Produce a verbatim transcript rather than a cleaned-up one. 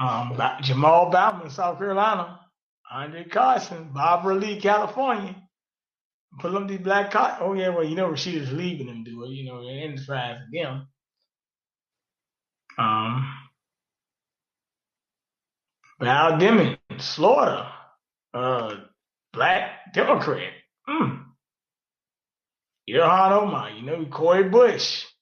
Um, Jamal Bauman, South Carolina. Andre Carson, Barbara Lee, California. Put them these black cops. Oh yeah, well you know Rashida's leaving them, do it. You know, and it's fine for them. Um, Val Demings, Florida, uh, black Democrat. Mm. Ilhan Omar, you know Corey Bush,